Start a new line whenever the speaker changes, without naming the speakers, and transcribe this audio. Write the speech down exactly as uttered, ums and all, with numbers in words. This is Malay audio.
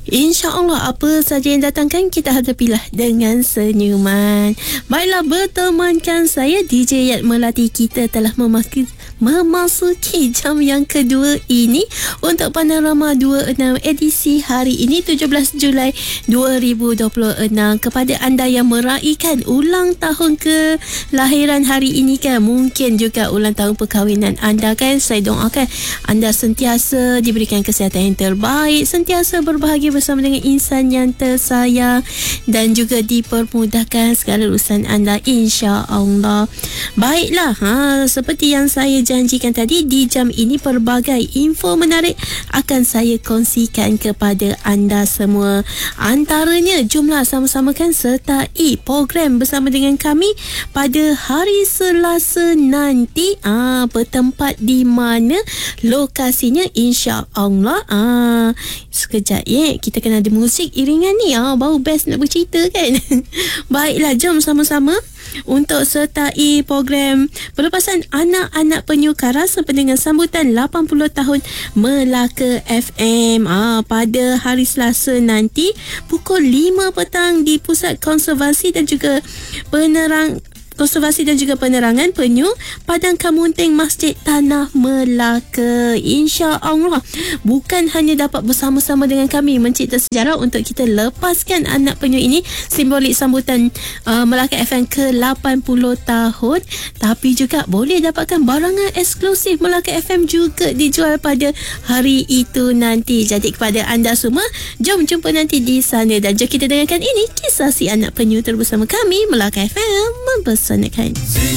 InsyaAllah apa saja yang datangkan kita hadapilah dengan senyuman. Baiklah, bertemankan saya D J Yat Melati. Kita telah memasuki memasuki jam yang kedua ini untuk Panorama dua puluh enam edisi hari ini tujuh belas Julai dua ribu dua puluh enam. Kepada anda yang meraihkan ulang tahun kelahiran hari ini kan, mungkin juga ulang tahun perkahwinan anda kan, saya doakan anda sentiasa diberikan kesihatan yang terbaik, sentiasa berbahagia bersama dengan insan yang tersayang dan juga dipermudahkan segala urusan anda, insya-Allah. Baiklah, ha, seperti yang saya janjikan tadi, di jam ini pelbagai info menarik akan saya kongsikan kepada anda semua. Antaranya, jomlah sama-samakan sertai program bersama dengan kami pada hari Selasa nanti. Ah, bertempat di mana, lokasinya, insya-Allah. Ah, sekejap ya, kita kena ada musik iringan ni. Ah, baru best nak bercerita kan. Baiklah, jom sama-sama untuk sertai program pelepasan anak-anak penyukara sempena dengan sambutan lapan puluh tahun Melaka F M ah, pada hari Selasa nanti pukul lima petang di Pusat Konservasi dan juga Penerang Konservasi dan juga Penerangan Penyu Padang Kamunting Masjid Tanah Melaka. InsyaAllah bukan hanya dapat bersama-sama dengan kami mencipta sejarah untuk kita lepaskan anak penyu ini, simbolik sambutan uh, Melaka F M ke lapan puluh tahun, tapi juga boleh dapatkan barangan eksklusif Melaka F M juga dijual pada hari itu nanti. Jadi kepada anda semua, jom jumpa nanti di sana dan jom kita dengarkan ini kisah si anak penyu terbersama kami Melaka F M mempersembahkan.